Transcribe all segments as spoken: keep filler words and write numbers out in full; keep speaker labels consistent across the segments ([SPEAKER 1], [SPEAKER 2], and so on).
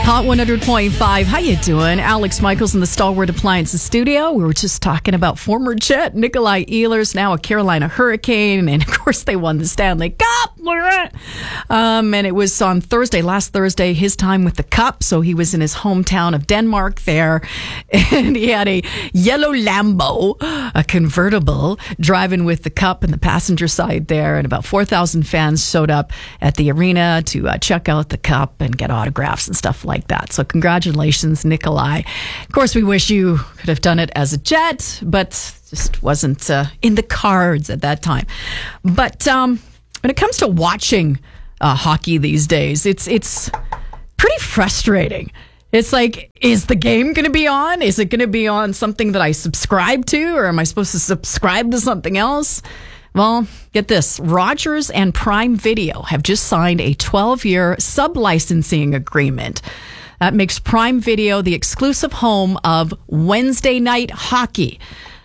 [SPEAKER 1] Hot one hundred point five. How you doing? Alex Michaels in the Stalwart Appliances studio. We were just talking about former Jet Nikolai Ehlers, now a Carolina Hurricane, and of course they won the Stanley Cup. Um, and it was on Thursday, last Thursday, his time with the Cup. So he was in his hometown of Denmark there, and he had a yellow Lambo, a convertible, driving with the Cup in the passenger side there, and about four thousand fans showed up at the arena to uh, check out the Cup and get autographs and stuff like that. So congratulations, Nikolai. Of course, we wish you could have done it as a Jet, but just wasn't uh, in the cards at that time. But um, when it comes to watching uh, hockey these days, it's it's pretty frustrating. It's like, is the game going to be on? Is it going to be on something that I subscribe to, or am I supposed to subscribe to something else? Well, get this. Rogers and Prime Video have just signed a twelve-year sub-licensing agreement. That makes Prime Video the exclusive home of Wednesday night hockey.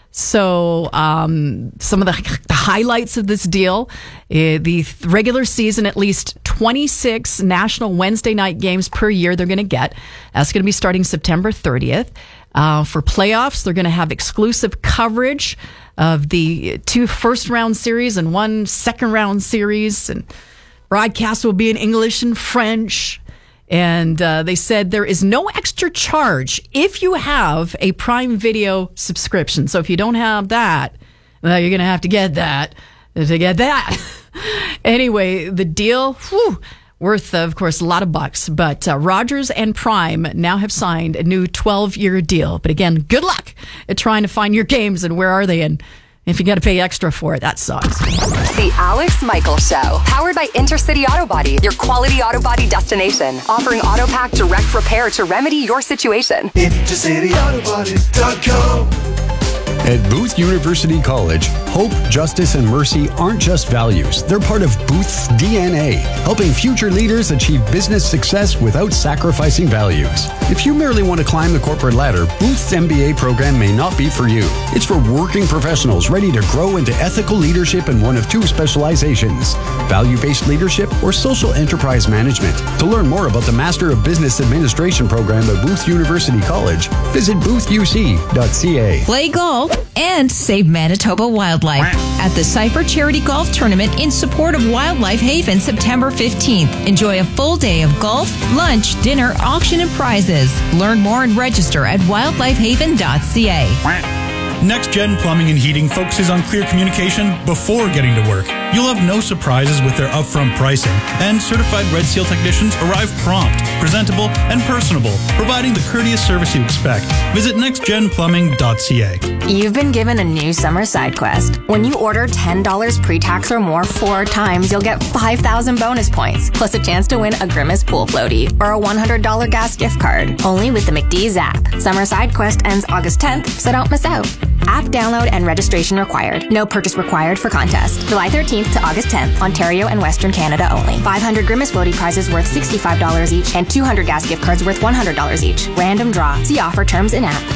[SPEAKER 1] So um, some of the, the highlights of this deal, uh, the regular season, at least twenty-six national Wednesday night games per year they're going to get. That's going to be starting September thirtieth. Uh, for playoffs, they're going to have exclusive coverage of the two first-round series and one second-round series. And broadcast will be in English and French. And uh, they said there is no extra charge if you have a Prime Video subscription. So if you don't have that, well, you're going to have to get that to get that. Anyway, the deal, whew, worth, of course, a lot of bucks. But uh, Rogers and Prime now have signed a new twelve-year deal. But again, good luck at trying to find your games and where are they. And if you got to pay extra for it, that sucks.
[SPEAKER 2] The Alex Michaels Show, powered by Intercity Auto Body, your quality auto body destination. Offering auto pack direct repair to remedy your situation.
[SPEAKER 3] Intercity Auto Body dot com.
[SPEAKER 4] At Booth University College, hope, justice, and mercy aren't just values. They're part of Booth's D N A, helping future leaders achieve business success without sacrificing values. If you merely want to climb the corporate ladder, Booth's M B A program may not be for you. It's for working professionals ready to grow into ethical leadership in one of two specializations, value-based leadership or social enterprise management. To learn more about the Master of Business Administration program at Booth University College, visit booth u c dot c a.
[SPEAKER 5] Play golf and save Manitoba wildlife at the Cypher Charity Golf Tournament in support of Wildlife Haven September fifteenth. Enjoy a full day of golf, lunch, dinner, auction, and prizes. Learn more and register at wildlife haven dot c a.
[SPEAKER 6] Next Gen Plumbing and Heating focuses on clear communication before getting to work. You'll have no surprises with their upfront pricing, and certified Red Seal technicians arrive prompt, presentable, and personable, providing the courteous service you expect. Visit next gen plumbing dot c a.
[SPEAKER 2] You've been given a new summer side quest. When you order ten dollars pre-tax or more four times, you'll get five thousand bonus points, plus a chance to win a Grimace pool floaty or a one hundred dollars gas gift card. Only with the McDee's app. Summer side quest ends August tenth, so don't miss out. App download and registration required. No purchase required for contest. July thirteenth to August tenth, Ontario and Western Canada only. five hundred Grimace floaty prizes worth sixty-five dollars each and two hundred gas gift cards worth one hundred dollars each. Random draw. See offer terms in app.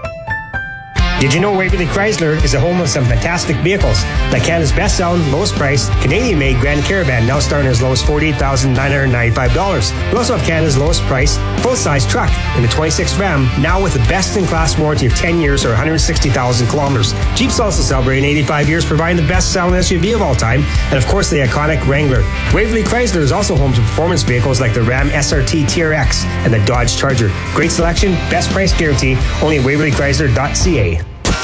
[SPEAKER 7] Did you know Waverly Chrysler is the home of some fantastic vehicles, like Canada's best-selling, lowest-priced, Canadian-made Grand Caravan, now starting as low as forty-eight thousand nine hundred ninety-five dollars. We also have Canada's lowest-priced, full-size truck in the twenty-six Ram, now with a best-in-class warranty of ten years or one hundred sixty thousand kilometers. Jeep's also celebrating eighty-five years, providing the best-selling S U V of all time, and of course the iconic Wrangler. Waverly Chrysler is also home to performance vehicles like the Ram S R T T R X and the Dodge Charger. Great selection, best price guarantee, only at waverly chrysler dot c a.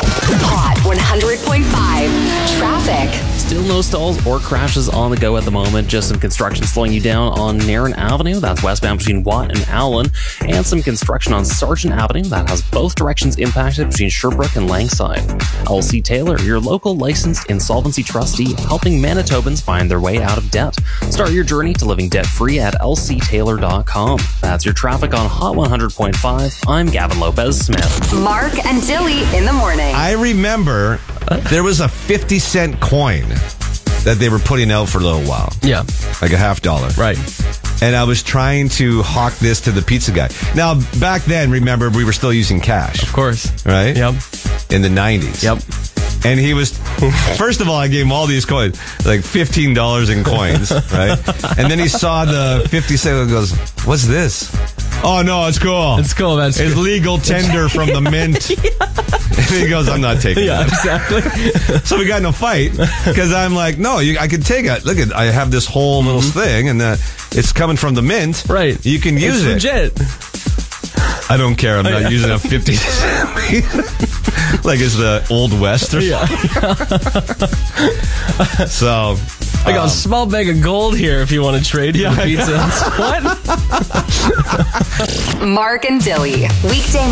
[SPEAKER 2] Hot one hundred point five. Traffic.
[SPEAKER 8] Still no stalls or crashes on the go at the moment. Just some construction slowing you down on Nairn Avenue. That's westbound between Watt and Allen. And some construction on Sargent Avenue. That has both directions impacted between Sherbrooke and Langside. L C Taylor, your local licensed insolvency trustee, helping Manitobans find their way out of debt. Start your journey to living debt-free at l c taylor dot com. That's your traffic on Hot one hundred point five. I'm Gavin Lopez-Smith.
[SPEAKER 2] Mark and Dilly in the morning.
[SPEAKER 9] I remember there was a fifty cent coin that they were putting out for a little while.
[SPEAKER 10] Yeah.
[SPEAKER 9] Like a half dollar.
[SPEAKER 10] Right.
[SPEAKER 9] And I was trying to hawk this to the pizza guy. Now, back then, remember, we were still using cash.
[SPEAKER 10] Of course.
[SPEAKER 9] Right?
[SPEAKER 10] Yep.
[SPEAKER 9] In the nineties.
[SPEAKER 10] Yep.
[SPEAKER 9] And he was, first of all, I gave him all these coins, like fifteen dollars in coins, right? And then he saw the fifty cent and goes, what's this? Oh, no, it's cool.
[SPEAKER 10] It's cool, man. It's,
[SPEAKER 9] it's legal tender from the mint. And he goes, I'm not taking
[SPEAKER 10] yeah,
[SPEAKER 9] that.
[SPEAKER 10] exactly.
[SPEAKER 9] So we got in a fight because I'm like, no, you, I could take it. Look at, I have this whole little
[SPEAKER 10] Mm-hmm.
[SPEAKER 9] thing, and uh, it's coming from the mint.
[SPEAKER 10] Right.
[SPEAKER 9] You can use
[SPEAKER 10] it's
[SPEAKER 9] it.
[SPEAKER 10] legit.
[SPEAKER 9] I don't care. I'm
[SPEAKER 10] Oh,
[SPEAKER 9] not
[SPEAKER 10] yeah.
[SPEAKER 9] using a fifty like it's the Old West or
[SPEAKER 10] Yeah.
[SPEAKER 9] something. So
[SPEAKER 10] I got
[SPEAKER 9] um,
[SPEAKER 10] a small bag of gold here if you want to trade for
[SPEAKER 9] Yeah,
[SPEAKER 10] the pizza. What?
[SPEAKER 2] Mark and Billy, weekday